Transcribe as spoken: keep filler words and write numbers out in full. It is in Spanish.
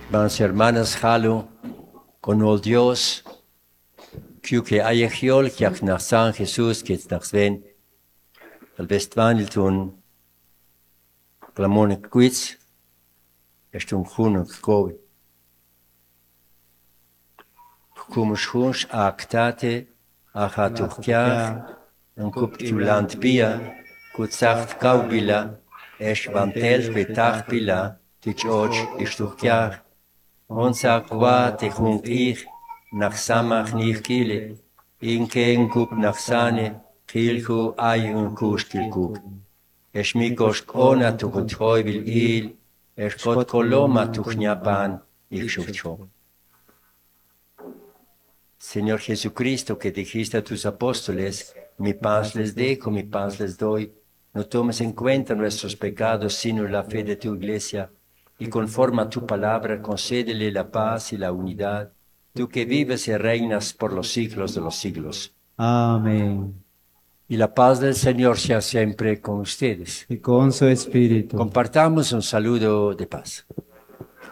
Hermanos y hermanas, halo, con el Dios, que haya giol, que nach San Jesús, que nach Sven, el Westwanel tun, Clamone Quiz, est un Chun Kobe. Cum Schunsch actate, achatuchtiach, un cuptulant bia, kutsacht kaubila, esch vantel petach pila, dich och istuchtiach, Onsa qua te junt ich, nach samach nich kile, in ken kup nach sane, kilchu ayun kustil kup. Es mikos kona tu controi vil il, es kot koloma tu chñapan, ich shufcho. Señor Jesucristo, que dijiste a tus apóstoles, mi paz les dejo, mi paz les doy, no tomes en cuenta nuestros pecados, sino la fe de tu iglesia, y conforme a tu palabra, concédele la paz y la unidad, tú que vives y reinas por los siglos de los siglos. Amén. Y la paz del Señor sea siempre con ustedes. Y con su espíritu. Compartamos un saludo de paz.